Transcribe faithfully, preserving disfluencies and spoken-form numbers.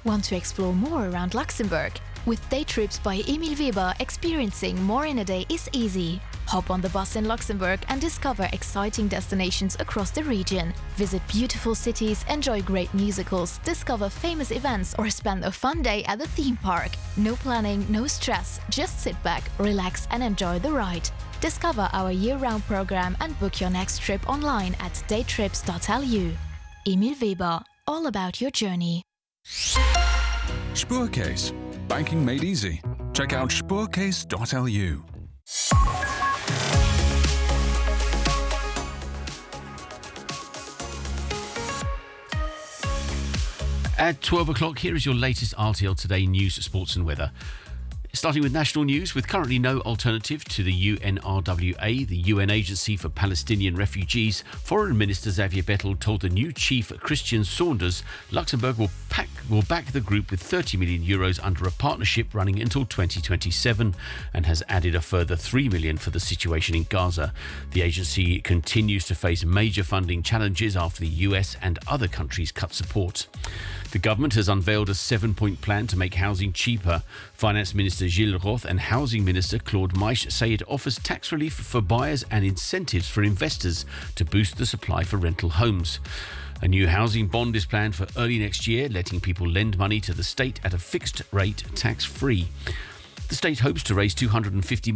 Want to explore more around Luxembourg? With Day Trips by Emil Weber, experiencing more in a day is easy. Hop on the bus in Luxembourg and discover exciting destinations across the region. Visit beautiful cities, enjoy great musicals, discover famous events, or spend a fun day at the theme park. No planning, no stress. Just sit back, relax, and enjoy the ride. Discover our year-round program and book your next trip online at daytrips dot l u. Emil Weber, all about your journey. Spurcase. Banking made easy. Check out spurcase dot l u. At twelve o'clock, here is your latest R T L Today news, sports and weather. Starting with national news, with currently no alternative to the U N R W A, the U N Agency for Palestinian Refugees, Foreign Minister Xavier Bettel told the new chief Christian Saunders Luxembourg will, pack, will back the group with thirty million euros under a partnership running until twenty twenty-seven and has added a further three million for the situation in Gaza. The agency continues to face major funding challenges after the U S and other countries cut support. The government has unveiled a seven-point plan to make housing cheaper. Finance Minister Gilles Roth and Housing Minister Claude Meisch say it offers tax relief for buyers and incentives for investors to boost the supply for rental homes. A new housing bond is planned for early next year, letting people lend money to the state at a fixed rate, tax-free. The state hopes to raise two hundred fifty